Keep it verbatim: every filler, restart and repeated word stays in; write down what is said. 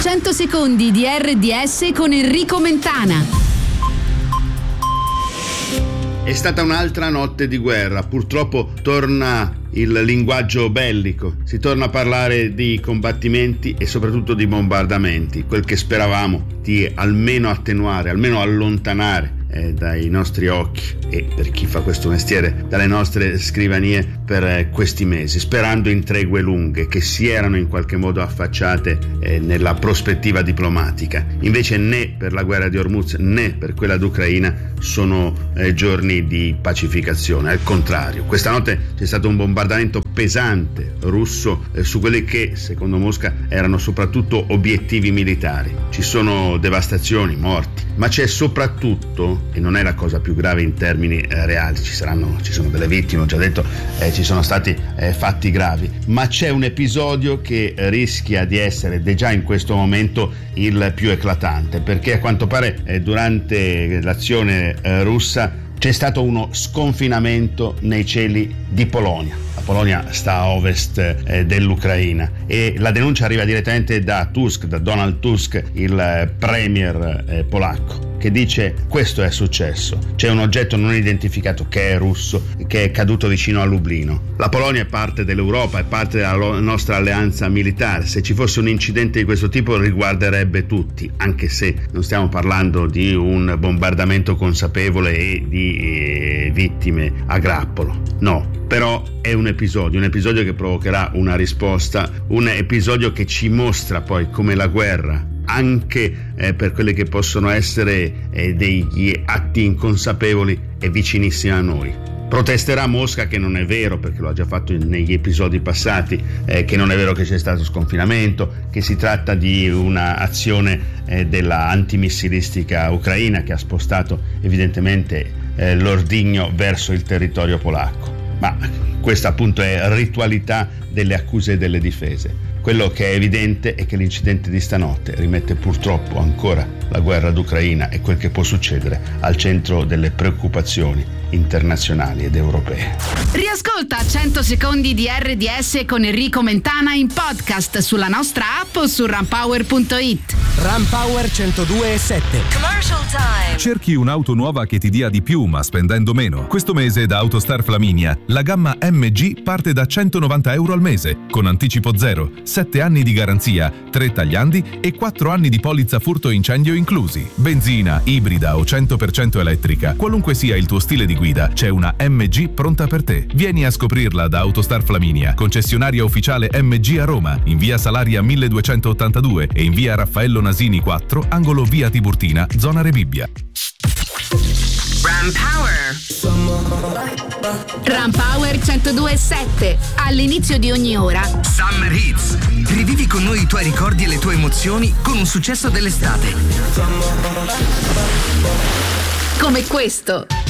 cento secondi di R D S con Enrico Mentana. È stata un'altra notte di guerra, purtroppo torna il linguaggio bellico, si torna a parlare di combattimenti e soprattutto di bombardamenti, quel che speravamo di almeno attenuare, almeno allontanare eh, dai nostri occhi e, per chi fa questo mestiere, dalle nostre scrivanie per eh, questi mesi, sperando in tregue lunghe che si erano in qualche modo affacciate eh, nella prospettiva diplomatica. Invece né per la guerra di Hormuz né per quella d'Ucraina sono eh, giorni di pacificazione, al contrario. Questa notte c'è stato un bombardamento pesante russo eh, su quelli che, secondo Mosca, erano soprattutto obiettivi militari. Ci sono devastazioni, morti, ma c'è soprattutto, e non è la cosa più grave in termini eh, reali, ci saranno, ci sono delle vittime, ho già detto, eh, ci sono stati eh, fatti gravi, ma c'è un episodio che eh, rischia di essere, ed è già in questo momento, il più eclatante, perché a quanto pare eh, durante l'azione eh, russa c'è stato uno sconfinamento nei cieli di Polonia. La Polonia sta a ovest eh, dell'Ucraina e la denuncia arriva direttamente da Tusk, da Donald Tusk, il eh, premier eh, polacco, che dice: questo è successo, c'è un oggetto non identificato che è russo, che è caduto vicino a Lublino. La Polonia è parte dell'Europa, è parte della lo- nostra alleanza militare. Se ci fosse un incidente di questo tipo riguarderebbe tutti, anche se non stiamo parlando di un bombardamento consapevole e di eh, vittime a grappolo, no. Però è un episodio, un episodio che provocherà una risposta, un episodio che ci mostra poi come la guerra, anche eh, per quelli che possono essere eh, degli atti inconsapevoli, è vicinissima a noi. Protesterà Mosca che non è vero, perché lo ha già fatto negli episodi passati, eh, che non è vero che c'è stato sconfinamento, che si tratta di un'azione eh, della antimissilistica ucraina che ha spostato evidentemente eh, l'ordigno verso il territorio polacco. Ma questa appunto è ritualità delle accuse e delle difese. Quello che è evidente è che l'incidente di stanotte rimette purtroppo ancora la guerra d'Ucraina e quel che può succedere al centro delle preoccupazioni internazionali ed europee. Riascolta cento secondi di R D S con Enrico Mentana in podcast sulla nostra app o su runpower punto it. Runpower centodue e sette. Commercial time. Cerchi un'auto nuova che ti dia di più ma spendendo meno? Questo mese da Autostar Flaminia la gamma M G parte da centonovanta euro al mese con anticipo zero, sette anni di garanzia, tre tagliandi e quattro anni di polizza furto incendio inclusi. Benzina, ibrida o cento per cento elettrica, qualunque sia il tuo stile di guida, c'è una M G pronta per te. Vieni a scoprirla da Autostar Flaminia, concessionaria ufficiale M G a Roma, in via Salaria milleduecentottantadue e in via Raffaello Nasini quattro, angolo via Tiburtina, zona Rebibbia. Runpower. Runpower centodue e sette. All'inizio di ogni ora Summer Hits. Rivivi con noi i tuoi ricordi e le tue emozioni con un successo dell'estate. come questo.